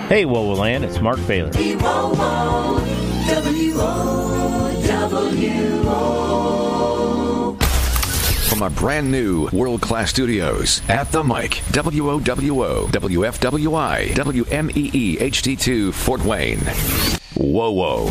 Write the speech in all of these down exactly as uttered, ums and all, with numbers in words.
Hey, Whoa, Land, it's Mark Baylor. W O W O. From our brand new world-class studios at the mic, W O W O, W F W I, W M E E H D two, Fort Wayne. Whoa, whoa.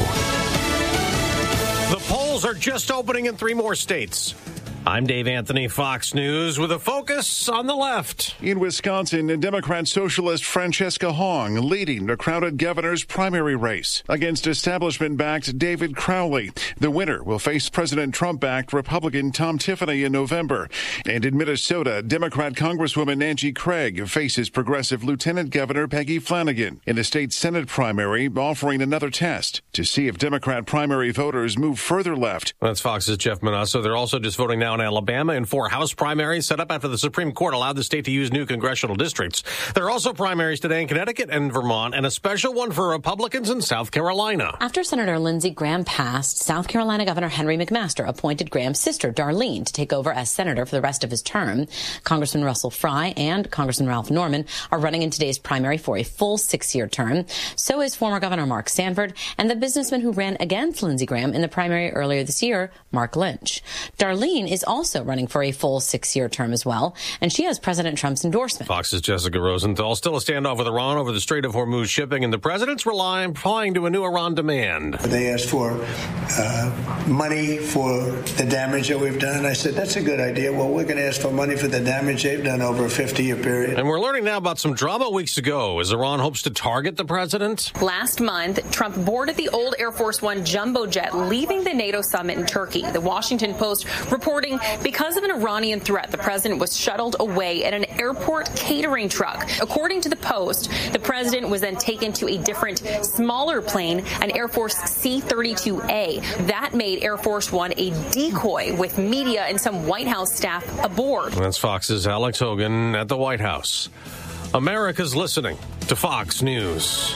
The polls are just opening in three more states. I'm Dave Anthony, Fox News, with a focus on the left. In Wisconsin, Democrat socialist Francesca Hong leading the crowded governor's primary race against establishment-backed David Crowley. The winner will face President Trump-backed Republican Tom Tiffany in November. And in Minnesota, Democrat Congresswoman Nancy Craig faces progressive Lieutenant Governor Peggy Flanagan in the state Senate primary, offering another test to see if Democrat primary voters move further left. That's Fox's Jeff Manasso. They're also just voting now in Alabama in four House primaries set up after the Supreme Court allowed the state to use new congressional districts. There are also primaries today in Connecticut and Vermont, and a special one for Republicans in South Carolina. After Senator Lindsey Graham passed, South Carolina Governor Henry McMaster appointed Graham's sister, Darlene, to take over as senator for the rest of his term. Congressman Russell Fry and Congressman Ralph Norman are running in today's primary for a full six-year term. So is former Governor Mark Sanford and the businessman who ran against Lindsey Graham in the primary earlier this year, Mark Lynch. Darlene is also running for a full six-year term as well, and she has President Trump's endorsement. Fox's Jessica Rosenthal. Still a standoff with Iran over the Strait of Hormuz shipping, and the president's relying, replying to a new Iran demand. They asked for uh, money for the damage that we've done. I said, that's a good idea. Well, we're going to ask for money for the damage they've done over a fifty-year period. And we're learning now about some drama weeks ago as Iran hopes to target the president. Last month, Trump boarded the old Air Force One jumbo jet leaving the NATO summit in Turkey. The Washington Post reporting because of an Iranian threat, the president was shuttled away in an airport catering truck. According to the Post, the president was then taken to a different, smaller plane, an Air Force C thirty-two A. That made Air Force One a decoy with media and some White House staff aboard. That's Fox's Alex Hogan at the White House. America's listening to Fox News.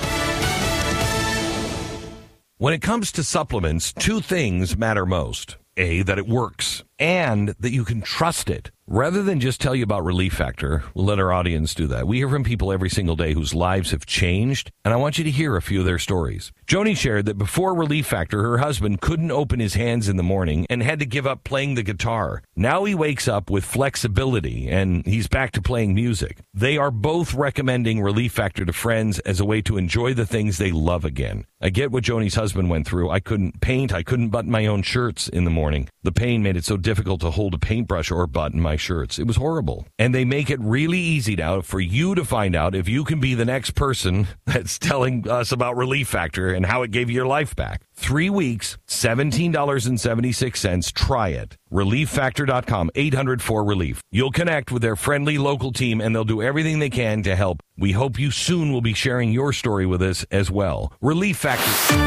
When it comes to supplements, two things matter most. A, that it works, and that you can trust it. Rather than just tell you about Relief Factor, we'll let our audience do that. We hear from people every single day whose lives have changed, and I want you to hear a few of their stories. Joni shared that before Relief Factor, her husband couldn't open his hands in the morning and had to give up playing the guitar. Now he wakes up with flexibility, and he's back to playing music. They are both recommending Relief Factor to friends as a way to enjoy the things they love again. I get what Joni's husband went through. I couldn't paint. I couldn't button my own shirts in the morning. The pain made it so difficult to hold a paintbrush or button my shirts. It was horrible. And they make it really easy now for you to find out if you can be the next person that's telling us about Relief Factor and how it gave you your life back. Three weeks, seventeen dollars and seventy-six cents. Try it. relief factor dot com, eight hundred four relief. You'll connect with their friendly local team, and they'll do everything they can to help. We hope you soon will be sharing your story with us as well. Relief Factor.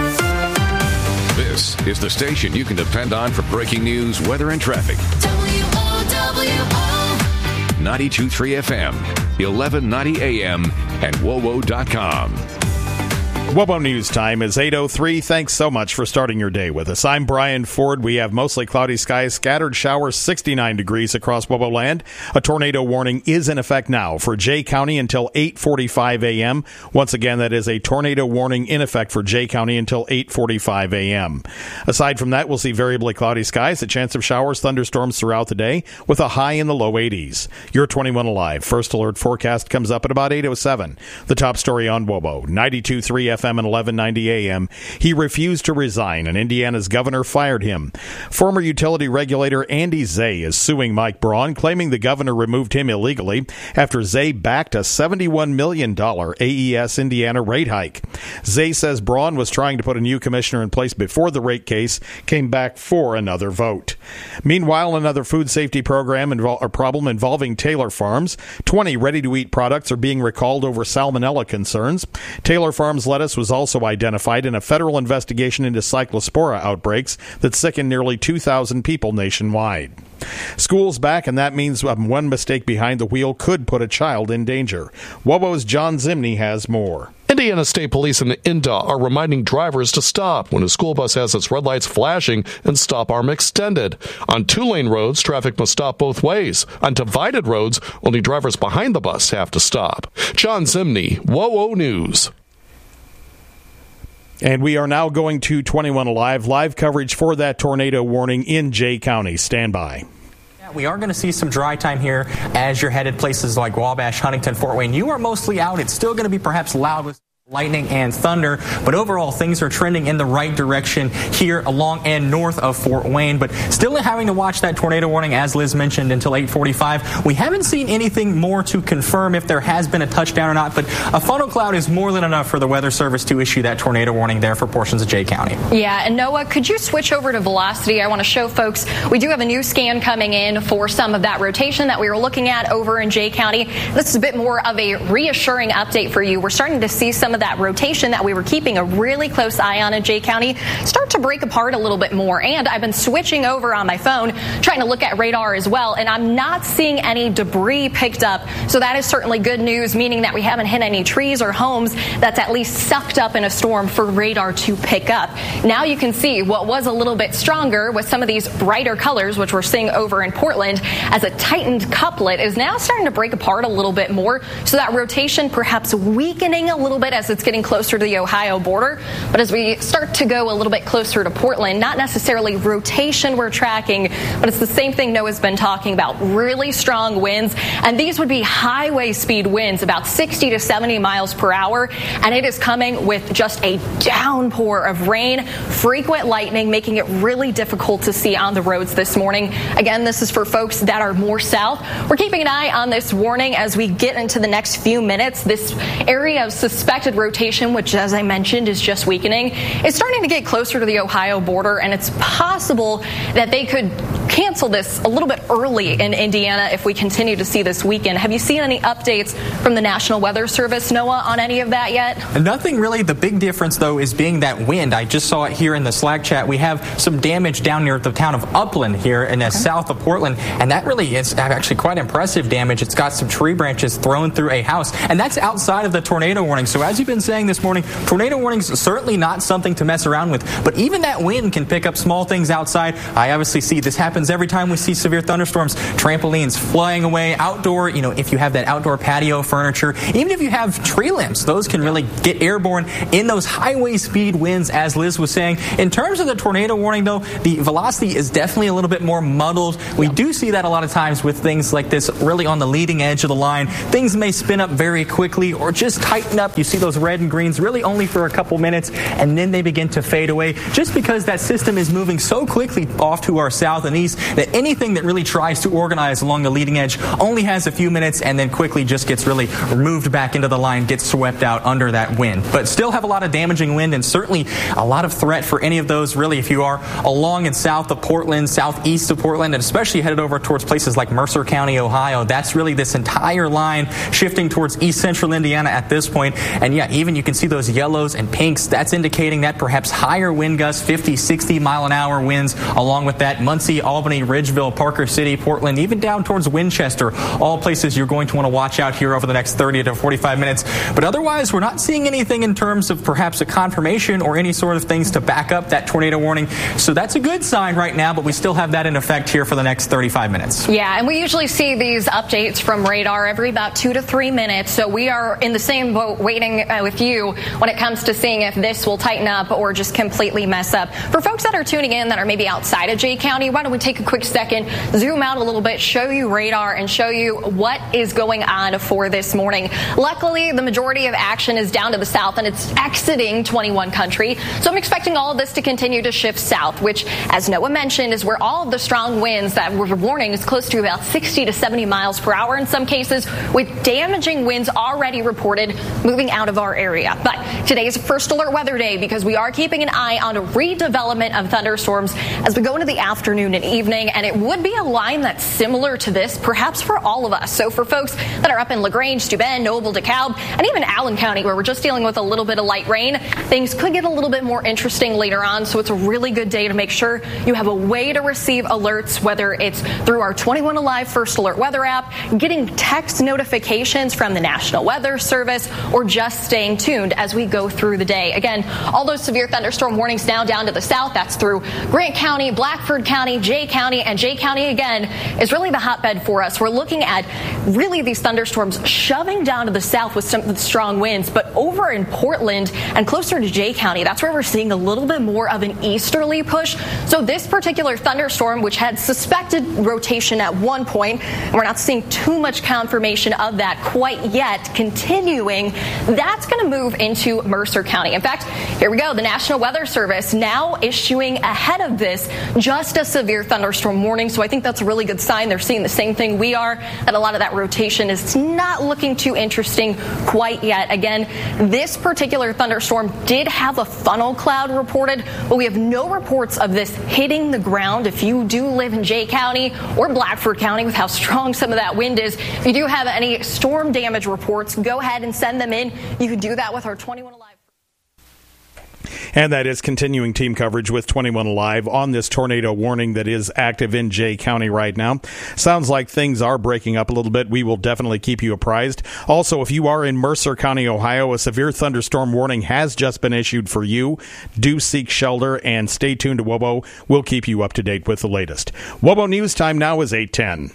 This is the station you can depend on for breaking news, weather, and traffic. W O W O. ninety-two point three F M, eleven ninety A M, and W O W O dot com. W O W O News Time is eight oh three. Thanks so much for starting your day with us. I'm Brian Ford. We have mostly cloudy skies, scattered showers, sixty-nine degrees across W O W O land. A tornado warning is in effect now for Jay County until eight forty-five A M. Once again, that is a tornado warning in effect for Jay County until eight forty-five A M. Aside from that, we'll see variably cloudy skies, a chance of showers, thunderstorms throughout the day with a high in the low eighties. Your twenty-one Alive First Alert forecast comes up at about eight oh seven. The top story on W O W O, ninety-two point three F M and eleven ninety A M. He refused to resign, and Indiana's governor fired him. Former utility regulator Andy Zay is suing Mike Braun, claiming the governor removed him illegally after Zay backed a seventy-one million dollars A E S Indiana rate hike. Zay says Braun was trying to put a new commissioner in place before the rate case came back for another vote. Meanwhile, another food safety program invol- a problem involving Taylor Farms. twenty ready-to-eat products are being recalled over salmonella concerns. Taylor Farms lettuce was also identified in a federal investigation into cyclospora outbreaks that sickened nearly two thousand people nationwide. School's back, and that means um, one mistake behind the wheel could put a child in danger. W O W O's John Zimney has more. Indiana State Police and I N D A are reminding drivers to stop when a school bus has its red lights flashing and stop arm extended. On two-lane roads, traffic must stop both ways. On divided roads, only drivers behind the bus have to stop. John Zimney, W O W O News. And we are now going to twenty-one Alive, live coverage for that tornado warning in Jay County. Stand by. We are going to see some dry time here as you're headed places like Wabash, Huntington, Fort Wayne. You are mostly out. It's still going to be perhaps loud with lightning and thunder, but overall things are trending in the right direction here along and north of Fort Wayne, but still having to watch that tornado warning, as Liz mentioned, until eight forty-five. We haven't seen anything more to confirm if there has been a touchdown or not, but a funnel cloud is more than enough for the Weather Service to issue that tornado warning there for portions of Jay County. Yeah, and Noah, could you switch over to velocity? I want to show folks we do have a new scan coming in for some of that rotation that we were looking at over in Jay County. This is a bit more of a reassuring update for you. We're starting to see some of that rotation that we were keeping a really close eye on in Jay County start to break apart a little bit more. And I've been switching over on my phone, trying to look at radar as well, and I'm not seeing any debris picked up. So that is certainly good news, meaning that we haven't hit any trees or homes that's at least sucked up in a storm for radar to pick up. Now you can see what was a little bit stronger with some of these brighter colors, which we're seeing over in Portland, as a tightened couplet is now starting to break apart a little bit more. So that rotation perhaps weakening a little bit as it's getting closer to the Ohio border. But as we start to go a little bit closer to Portland, not necessarily rotation we're tracking, but it's the same thing Noah's been talking about, really strong winds. And these would be highway speed winds, about sixty to seventy miles per hour. And it is coming with just a downpour of rain, frequent lightning, making it really difficult to see on the roads this morning. Again, this is for folks that are more south. We're keeping an eye on this warning as we get into the next few minutes. This area of suspected rotation, which, as I mentioned, is just weakening, is starting to get closer to the Ohio border, and it's possible that they could cancel this a little bit early in Indiana if we continue to see this weekend. Have you seen any updates from the National Weather Service, Noah, on any of that yet? Nothing really. The big difference, though, is being that wind. I just saw it here in the Slack chat. We have some damage down near the town of Upland here in the okay. south of Portland, and that really is actually quite impressive damage. It's got some tree branches thrown through a house, and that's outside of the tornado warning. So as you've been saying this morning, tornado warnings are certainly not something to mess around with, but even that wind can pick up small things outside. I obviously see this happens every time we see severe thunderstorms. Trampolines flying away, outdoor, you know, if you have that outdoor patio furniture, even if you have tree limbs, those can really get airborne in those highway speed winds, as Liz was saying. In terms of the tornado warning, though, the velocity is definitely a little bit more muddled. We do see that a lot of times with things like this, really on the leading edge of the line. Things may spin up very quickly or just tighten up. You see those red and greens really only for a couple minutes, and then they begin to fade away, just because that system is moving so quickly off to our south and east that anything that really tries to organize along the leading edge only has a few minutes and then quickly just gets really moved back into the line, gets swept out under that wind. But still have a lot of damaging wind, and certainly a lot of threat for any of those, really, if you are along and south of Portland, southeast of Portland, and especially headed over towards places like Mercer County, Ohio. That's really this entire line shifting towards east central Indiana at this point. And yeah, even you can see those yellows and pinks. That's indicating that perhaps higher wind gusts, fifty, sixty mile an hour winds, along with that Muncie, Albany, Ridgeville, Parker City, Portland, even down towards Winchester, all places you're going to want to watch out here over the next thirty to forty-five minutes. But otherwise, we're not seeing anything in terms of perhaps a confirmation or any sort of things to back up that tornado warning. So that's a good sign right now, but we still have that in effect here for the next thirty-five minutes. Yeah, and we usually see these updates from radar every about two to three minutes. So we are in the same boat waiting uh, with you when it comes to seeing if this will tighten up or just completely mess up. For folks that are tuning in that are maybe outside of Jay County, why don't we take a quick second, zoom out a little bit, show you radar, and show you what is going on for this morning. Luckily, the majority of action is down to the south, and it's exiting twenty-one country. So I'm expecting all of this to continue to shift south, which, as Noah mentioned, is where all of the strong winds that we're warning is close to about sixty to seventy miles per hour in some cases, with damaging winds already reported moving out of our area. But today is first alert weather day because we are keeping an eye on a redevelopment of thunderstorms as we go into the afternoon and evening, and it would be a line that's similar to this, perhaps for all of us. So for folks that are up in LaGrange, Steuben, Noble, DeKalb, and even Allen County, where we're just dealing with a little bit of light rain, things could get a little bit more interesting later on. So it's a really good day to make sure you have a way to receive alerts, whether it's through our twenty-one Alive First Alert Weather app, getting text notifications from the National Weather Service, or just staying tuned as we go through the day. Again, all those severe thunderstorm warnings now down to the south. That's through Grant County, Blackford County, Jay Jay County, and Jay County, again, is really the hotbed for us. We're looking at really these thunderstorms shoving down to the south with some strong winds, but over in Portland and closer to Jay County, that's where we're seeing a little bit more of an easterly push. So this particular thunderstorm, which had suspected rotation at one point, and we're not seeing too much confirmation of that quite yet, continuing, that's going to move into Mercer County. In fact, here we go. The National Weather Service now issuing ahead of this just a severe thunderstorm warning. So I think that's a really good sign. They're seeing the same thing we are, that a lot of that rotation is not looking too interesting quite yet. Again, this particular thunderstorm did have a funnel cloud reported, but we have no reports of this hitting the ground. If you do live in Jay County or Blackford County, with how strong some of that wind is, if you do have any storm damage reports, go ahead and send them in. You can do that with our twenty-one Alive. And that is continuing team coverage with twenty-one Alive on this tornado warning that is active in Jay County right now. Sounds like things are breaking up a little bit. We will definitely keep you apprised. Also, if you are in Mercer County, Ohio, a severe thunderstorm warning has just been issued for you. Do seek shelter and stay tuned to WOBO. We'll keep you up to date with the latest. WOBO News time now is eight ten.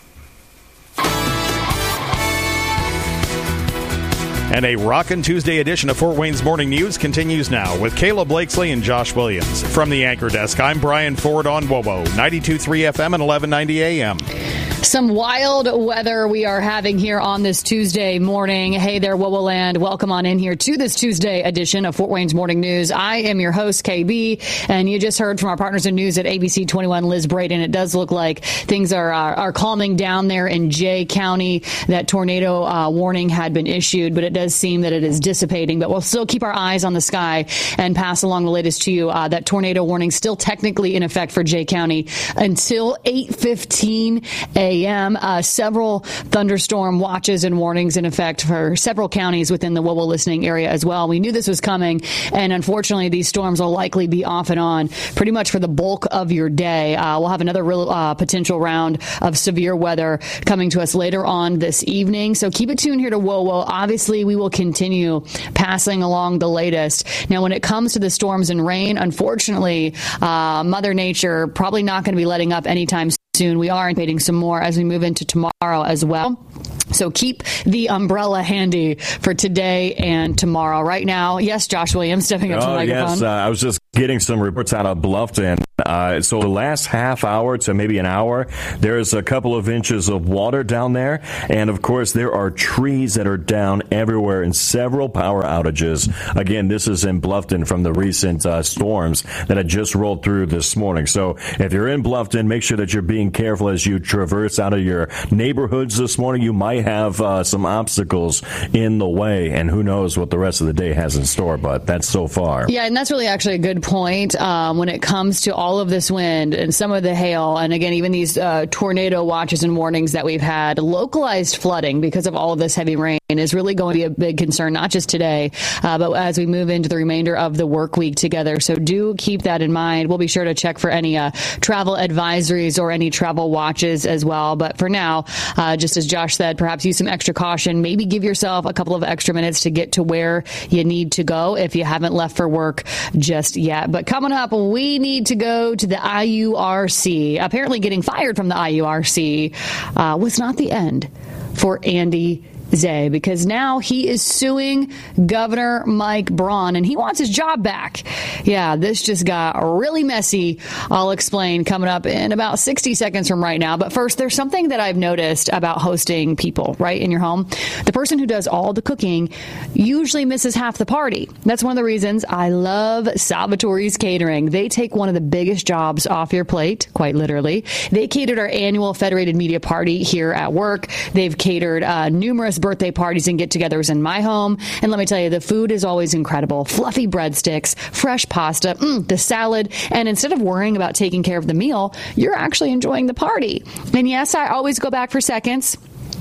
And a rockin' Tuesday edition of Fort Wayne's Morning News continues now with Kayla Blakesley and Josh Williams. From the anchor desk, I'm Brian Ford on WOBO, ninety-two point three F M and eleven ninety A M. Some wild weather we are having here on this Tuesday morning. Hey there, WOBO Land. Welcome on in here to this Tuesday edition of Fort Wayne's Morning News. I am your host, K B, and you just heard from our partners in news at A B C twenty-one, Liz Braden. It does look like things are are, are calming down there in Jay County. That tornado uh, warning had been issued, but it does seem that it is dissipating. But we'll still keep our eyes on the sky and pass along the latest to you. Uh, that tornado warning still technically in effect for Jay County until eight fifteen a m Uh, several thunderstorm watches and warnings in effect for several counties within the WOBO listening area as well. We knew this was coming, and unfortunately, these storms will likely be off and on pretty much for the bulk of your day. Uh, we'll have another real uh, potential round of severe weather coming to us later on this evening. So keep it tuned here to WOBO. Obviously, we will continue passing along the latest. Now, when it comes to the storms and rain, unfortunately, uh, Mother Nature probably not going to be letting up anytime soon. Soon. We are anticipating some more as we move into tomorrow as well. So keep the umbrella handy for today and tomorrow. Right now, yes, Josh Williams stepping up to the oh, microphone. Yes, uh, I was just getting some reports out of Bluffton. Uh, so the last half hour to maybe an hour, there's a couple of inches of water down there. And, of course, there are trees that are down everywhere and several power outages. Again, this is in Bluffton from the recent uh, storms that had just rolled through this morning. So if you're in Bluffton, make sure that you're being careful as you traverse out of your neighborhoods this morning. You might have uh, some obstacles in the way, and who knows what the rest of the day has in store, but that's so far. Yeah, and that's really actually a good point um, when it comes to all of this wind and some of the hail, and again, even these uh, tornado watches and warnings that we've had. Localized flooding because of all of this heavy rain is really going to be a big concern, not just today, uh, but as we move into the remainder of the work week together. So do keep that in mind. We'll be sure to check for any uh, travel advisories or any travel watches as well. But for now, uh, just as Josh said, perhaps use some extra caution. Maybe give yourself a couple of extra minutes to get to where you need to go if you haven't left for work just yet. But coming up, we need to go to the I U R C. Apparently getting fired from the I U R C uh, was not the end for Andy Zay, because now he is suing Governor Mike Braun and he wants his job back. Yeah, this just got really messy. I'll explain coming up in about sixty seconds from right now. But first, there's something that I've noticed about hosting people, right, in your home. The person who does all the cooking usually misses half the party. That's one of the reasons I love Salvatore's Catering. They take one of the biggest jobs off your plate, quite literally. They catered our annual Federated Media Party here at work. They've catered uh, numerous birthday parties and get-togethers in my home. And let me tell you, the food is always incredible. Fluffy breadsticks, fresh pasta, mm, the salad. And instead of worrying about taking care of the meal, you're actually enjoying the party. And yes, I always go back for seconds.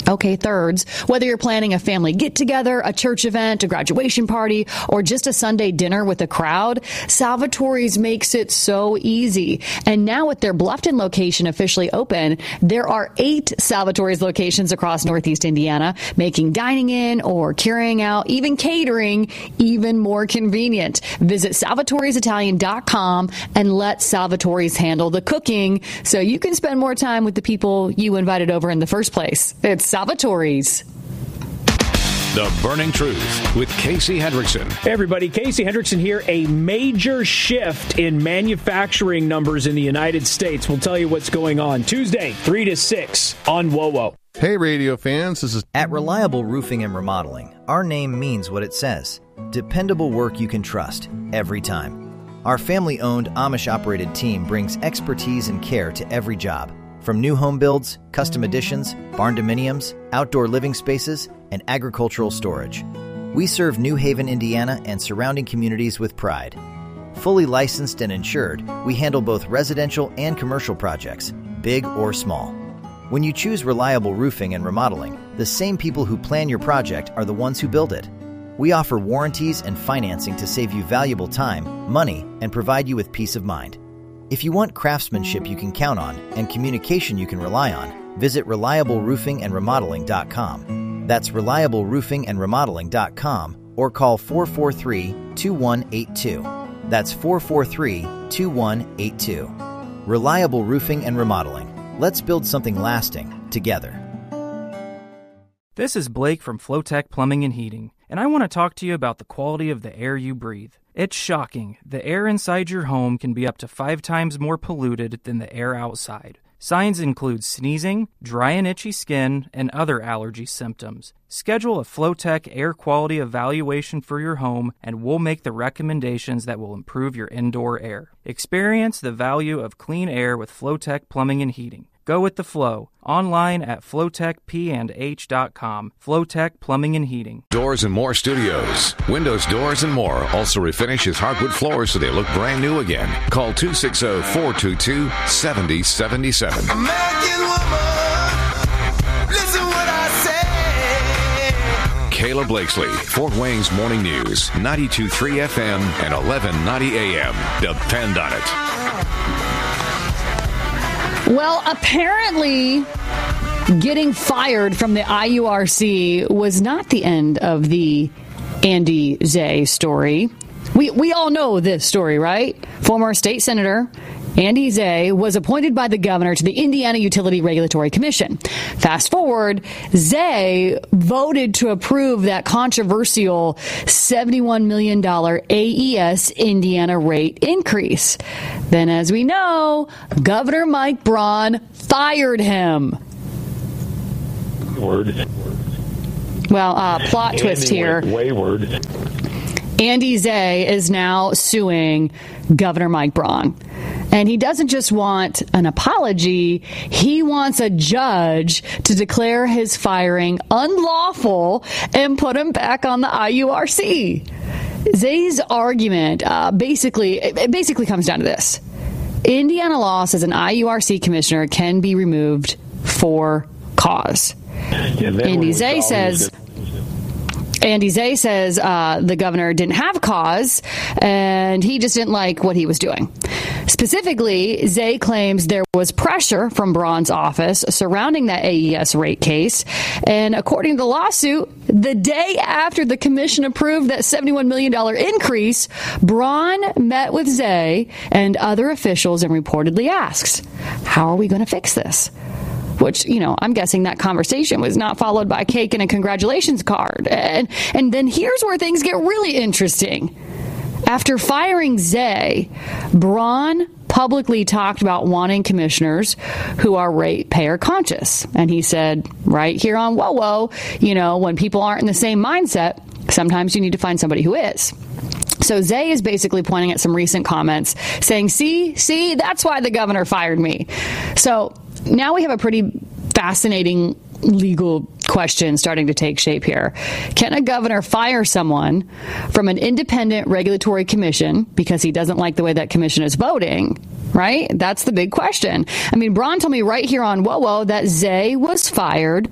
Okay, thirds, whether you're planning a family get-together, a church event, a graduation party, or just a Sunday dinner with a crowd, Salvatore's makes it so easy. And now with their Bluffton location officially open, there are eight Salvatore's locations across Northeast Indiana, making dining in or carrying out, even catering, even more convenient. Visit salvatores italian dot com and let Salvatore's handle the cooking so you can spend more time with the people you invited over in the first place. It's Salvatore's. The Burning Truth with Casey Hendrickson. Hey everybody, Casey Hendrickson here. A major shift in manufacturing numbers in the United States. We'll tell you what's going on Tuesday, three to six on W O W O. Hey radio fans, this is... At Reliable Roofing and Remodeling, our name means what it says. Dependable work you can trust, every time. Our family-owned, Amish-operated team brings expertise and care to every job. From new home builds, custom additions, barn dominiums, outdoor living spaces, and agricultural storage. We serve New Haven, Indiana, and surrounding communities with pride. Fully licensed and insured, we handle both residential and commercial projects, big or small. When you choose Reliable Roofing and Remodeling, the same people who plan your project are the ones who build it. We offer warranties and financing to save you valuable time, money, and provide you with peace of mind. If you want craftsmanship you can count on and communication you can rely on, visit reliable roofing and remodeling dot com. That's reliable roofing and remodeling dot com or call four four three, two one eight two. That's four four three, two one eight two. Reliable Roofing and Remodeling. Let's build something lasting together. This is Blake from Flowtech Plumbing and Heating, and I want to talk to you about the quality of the air you breathe. It's shocking. The air inside your home can be up to five times more polluted than the air outside. Signs include sneezing, dry and itchy skin, and other allergy symptoms. Schedule a Flowtech air quality evaluation for your home, and we'll make the recommendations that will improve your indoor air. Experience the value of clean air with Flowtech Plumbing and Heating. Go with the flow. Online at flowtech p and h dot com. Flowtech Plumbing and Heating. Doors and More Studios. Windows, doors, and more. Also refinishes hardwood floors so they look brand new again. Call two six zero, four two two, seven zero seven seven. American woman, listen what I say. Kayla Blakesley, Fort Wayne's Morning News, ninety-two point three F M and eleven ninety A M. Depend on it. Well, apparently getting fired from the I U R C was not the end of the Andy Zay story. We we all know this story, right? Former state senator Andy Zay was appointed by the governor to the Indiana Utility Regulatory Commission. Fast forward, Zay voted to approve that controversial seventy-one million dollars A E S Indiana rate increase. Then, as we know, Governor Mike Braun fired him. Word. Well, uh, plot Andy twist here. went wayward. Andy Zay is now suing Governor Mike Braun. And he doesn't just want an apology, he wants a judge to declare his firing unlawful and put him back on the I U R C. Zay's argument uh, basically it basically comes down to this. Indiana law says an I U R C commissioner can be removed for cause. Yeah, Andy Zay says... Andy Zay says uh, the governor didn't have cause, and he just didn't like what he was doing. Specifically, Zay claims there was pressure from Braun's office surrounding that A E S rate case, and according to the lawsuit, the day after the commission approved that seventy-one million dollars increase, Braun met with Zay and other officials and reportedly asks, how are we going to fix this? Which, you know, I'm guessing that conversation was not followed by a cake and a congratulations card. And, and then here's where things get really interesting. After firing Zay, Braun publicly talked about wanting commissioners who are ratepayer conscious. And he said, right here on W O W O, you know, when people aren't in the same mindset, sometimes you need to find somebody who is. So Zay is basically pointing at some recent comments saying, see, see, that's why the governor fired me. So now we have a pretty fascinating legal question starting to take shape here. Can a governor fire someone from an independent regulatory commission because he doesn't like the way that commission is voting? Right? That's the big question. I mean, Braun told me right here on W O W O that Zay was fired for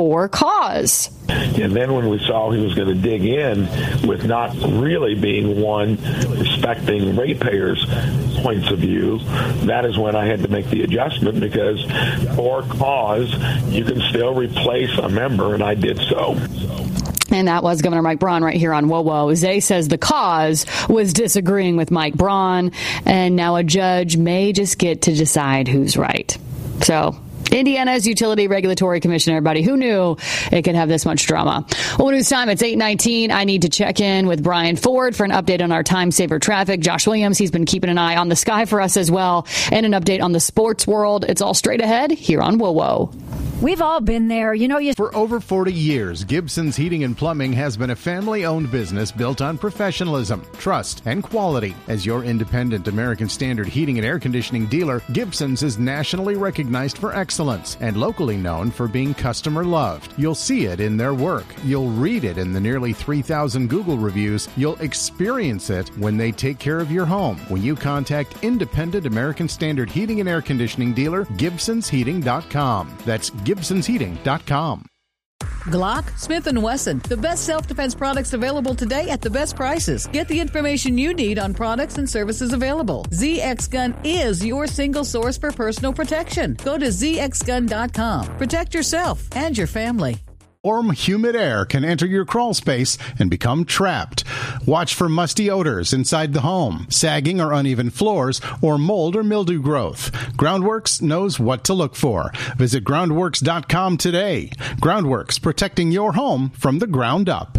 for cause. And then when we saw he was going to dig in with not really being one respecting ratepayers' points of view, that is when I had to make the adjustment, because for cause, you can still replace a member, and I did so. And that was Governor Mike Braun right here on Whoa Whoa. Zay says the cause was disagreeing with Mike Braun, and now a judge may just get to decide who's right. So Indiana's Utility Regulatory Commission, everybody. Who knew it could have this much drama? Well, news time. It's eight nineteen. I need to check in with Brian Ford for an update on our time saver traffic. Josh Williams, he's been keeping an eye on the sky for us as well, and an update on the sports world. It's all straight ahead here on Whoa Whoa. We've all been there. You know, you... For over forty years, Gibson's Heating and Plumbing has been a family-owned business built on professionalism, trust, and quality. As your independent American Standard heating and air conditioning dealer, Gibson's is nationally recognized for excellence and locally known for being customer-loved. You'll see it in their work. You'll read it in the nearly three thousand Google reviews. You'll experience it when they take care of your home. When you contact independent American Standard heating and air conditioning dealer, Gibsons Heating dot com. That's Gibsons Heating dot com. Glock, Smith and Wesson, the best self-defense products available today at the best prices. Get the information you need on products and services available. Z X Gun is your single source for personal protection. Go to Z X gun dot com. Protect yourself and your family. Warm, humid air can enter your crawl space and become trapped. Watch for musty odors inside the home, sagging or uneven floors, or mold or mildew growth. Groundworks knows what to look for. Visit groundworks dot com today. Groundworks, protecting your home from the ground up.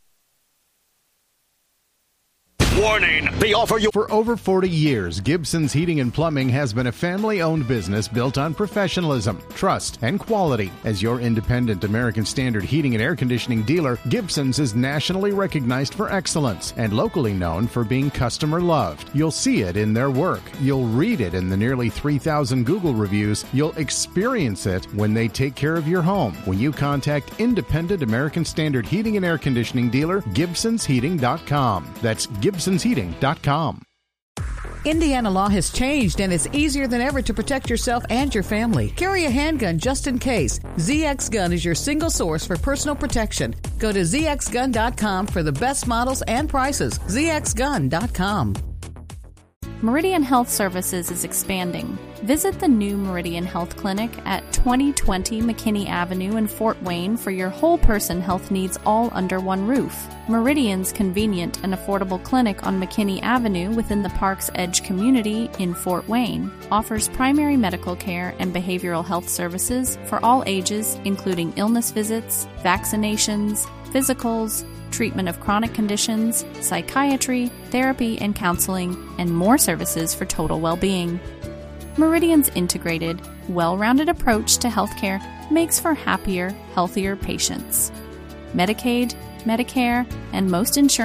Warning, the offer you... For over forty years, Gibson's Heating and Plumbing has been a family-owned business built on professionalism, trust, and quality. As your independent American Standard heating and air conditioning dealer, Gibson's is nationally recognized for excellence and locally known for being customer-loved. You'll see it in their work. You'll read it in the nearly three thousand Google reviews. You'll experience it when they take care of your home. When you contact independent American Standard heating and air conditioning dealer, Gibsons Heating dot com. That's Gibsons Heating dot com. Indiana law has changed, and it's easier than ever to protect yourself and your family. Carry a handgun just in case. Z X Gun is your single source for personal protection. Go to Z X gun dot com for the best models and prices. Z X gun dot com. Meridian Health Services is expanding. Visit the new Meridian Health Clinic at twenty twenty McKinney Avenue in Fort Wayne for your whole person health needs all under one roof. Meridian's convenient and affordable clinic on McKinney Avenue within the Park's Edge community in Fort Wayne offers primary medical care and behavioral health services for all ages, including illness visits, vaccinations, physicals, treatment of chronic conditions, psychiatry, therapy and counseling, and more services for total well-being. Meridian's integrated, well-rounded approach to healthcare makes for happier, healthier patients. Medicaid, Medicare, and most insurance